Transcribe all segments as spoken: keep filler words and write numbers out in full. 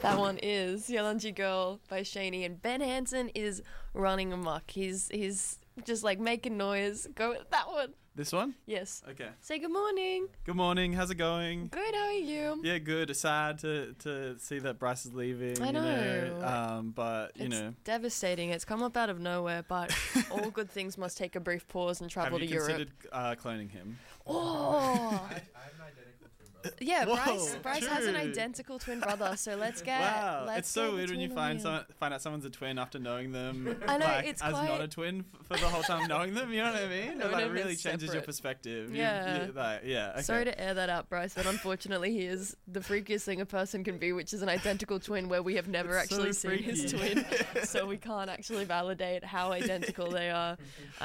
That one is Yalanji Girl by Shaney, and Ben Hansen is running amok. He's he's just like making noise. Go with that one. This one? Yes. Okay. Say good morning. Good morning. How's it going? Good. How are you? Yeah, good. Sad to to see that Bryce is leaving. I know. You know? Um, but you it's know, devastating. It's come up out of nowhere, but all good things must take a brief pause and travel have to you Europe. considered uh, cloning him? Oh. I, I have an identical twin brother. Yeah, Whoa, Bryce. Bryce has an true. identical twin brother. So let's get. Wow, let's it's so get weird when you between find them. some, find out someone's a twin after knowing them. I know, like, it's as quite- not a twin f- for the whole time knowing them. You know what I mean? It Knowing like them really as changes your separate. perspective. You- Yeah. you- like, yeah. Okay. Sorry to air that out, Bryce, but unfortunately he is the freakiest thing a person can be, which is an identical twin where we have never It's so actually seen his freaky. twin, so we can't actually validate how identical they are.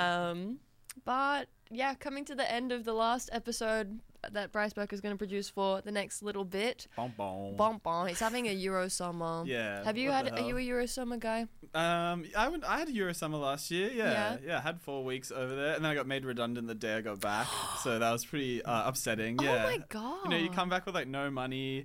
Um, but yeah, coming to the end of the last episode that Bryce Burke is going to produce for the next little bit. Bom, bom. Bon bon. He's having a Euro summer. Yeah. Have you what had? the Are you a hell? Euro summer guy? Um, I went. I had a Eurosummer last year. Yeah, Yeah? yeah. I had four weeks over there, and then I got made redundant the day I got back. So that was pretty uh, upsetting. Oh Yeah. my god. You know, you come back with like no money.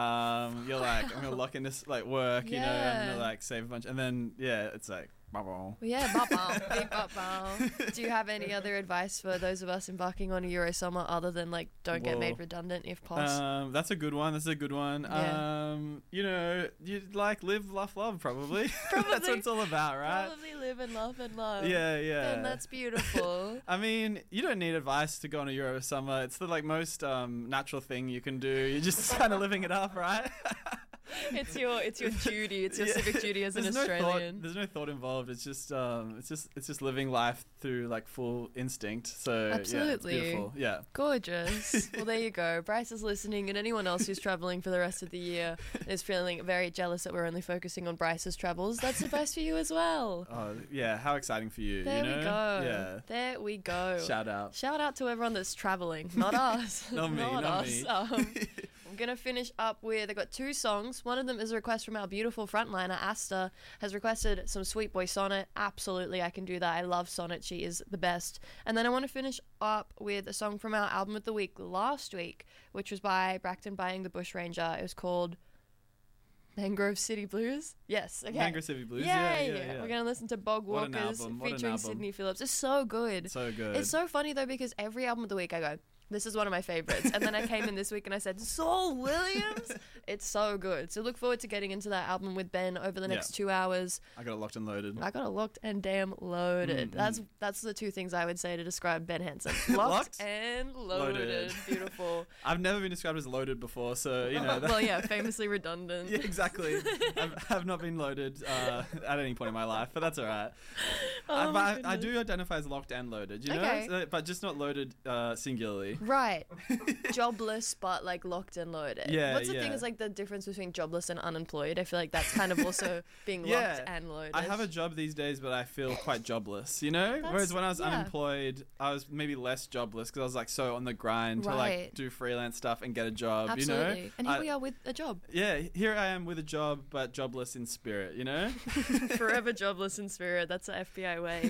Um, you're like, I'm gonna lock in this like work. You know, I'm Yeah. gonna like save a bunch, and then yeah, it's like, bom, bom. Well, yeah, bop big bop Do you have any other advice for those of us embarking on a Euro summer other than like don't get Whoa. made redundant if possible? Um, that's a good one. That's a good one. Yeah. Um, you know, you like live, laugh, love. Probably. Probably. That's what it's all about, right? Probably live and laugh and love. Yeah, yeah. And that's beautiful. I mean, you don't need advice to go on a Euro summer. It's the like most um, natural thing you can do. You're just kind of living it up, right? it's your it's your duty. It's your Yeah. civic duty as an There's no Australian. thought, there's no thought involved. It's just um, it's just it's just living life through like full instinct. So Absolutely. yeah, it's beautiful. Yeah. Gorgeous. Well, there you go. Bryce is listening, and anyone else who's traveling for the rest of the year is feeling very jealous that we're only focusing on Bryce's travels. That's advice for you as well. Oh yeah, how exciting for you. There you know? we go. Yeah. There we go. Shout out. Shout out to everyone that's traveling, not us. Not me, not us. me. Um, I'm going to finish up with, I've got two songs. One of them is a request from our beautiful frontliner, Asta, has requested some Sweet Boy Sonnet. Absolutely, I can do that. I love Sonnet. She is the best. And then I want to finish up with a song from our album of the week last week, which was by Bracton Buying the Bushranger. It was called Mangrove City Blues? Yes, okay. Mangrove City Blues. Yay! Yeah, yeah, yeah. We're going to listen to Bog What an Walkers album, what an featuring album. Sydney Phillips. It's so good. So good. It's so funny though because every album of the week I go, this is one of my favorites. And then I came in this week and I said, Saul Williams? It's so good. So look forward to getting into that album with Ben over the next Yeah. two hours. I got it locked and loaded. I got it locked and damn loaded. Mm, That's mm. that's the two things I would say to describe Ben Hansen. Locked, Locked? and loaded. Loaded. Beautiful. I've never been described as loaded before, so you know. That, Well, yeah, famously redundant. yeah, exactly. I've, I've not been loaded uh, at any point in my life, but that's all right. Oh I, my but I, I goodness. do identify as locked and loaded, you know, Okay. So- but just not loaded uh, singularly. Right. Jobless, but like locked and loaded. Yeah, What's the thing yeah. is like the difference between jobless and unemployed? I feel like that's kind of also being Yeah. locked and loaded. I have a job these days, but I feel quite jobless, you know? That's- Whereas when I was yeah. unemployed, I was maybe less jobless because I was like so on the grind to Right. like do freelance stuff and get a job, Absolutely. you know? And here I- we are with a job. Yeah, here I am with a job, but jobless in spirit, you know? Forever jobless in spirit. That's the F B I way.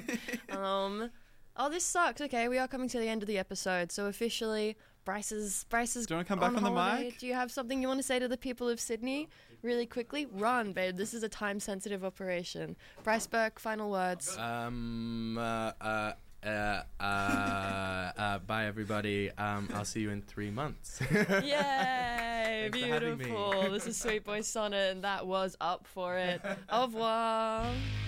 um, oh, this sucks. Okay, we are coming to the end of the episode. So officially, Bryce is Bryce is Do you wanna come back on the holiday. mic? Do you have something you want to say to the people of Sydney? Really quickly, run, babe. This is a time-sensitive operation. Bryce Burke, final words. Um, uh, uh, uh, uh, uh, bye everybody. Um, I'll see you in three months. Yay! Thanks for having me. Beautiful. This is Sweet Boy Sonnet, and that was up for it. Au revoir.